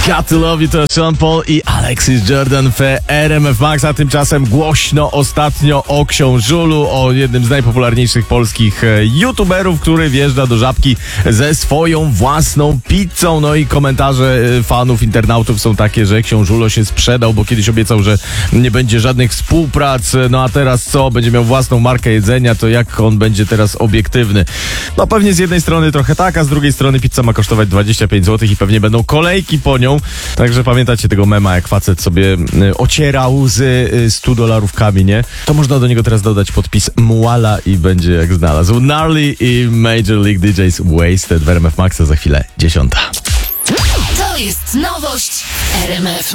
Got to Love You to Sean Paul i Alexis Jordan w RMF Max, a tymczasem głośno ostatnio o Książulu, o jednym z najpopularniejszych polskich youtuberów, który wjeżdża do Żabki ze swoją własną pizzą. No i komentarze fanów, internautów są takie, że Książulo się sprzedał, bo kiedyś obiecał, że nie będzie żadnych współprac, no a teraz co? Będzie miał własną markę jedzenia, to jak on będzie teraz obiektywny? No pewnie z jednej strony trochę tak, a z drugiej strony pizza ma kosztować 25 zł i pewnie będą kolejki po nią. Także pamiętacie tego mema, jak facet sobie ocierał z $100, nie? To można do niego teraz dodać podpis Muala i będzie jak znalazł. Gnarly i Major League DJs Wasted w RMF Maxa za chwilę 10. To jest nowość RMF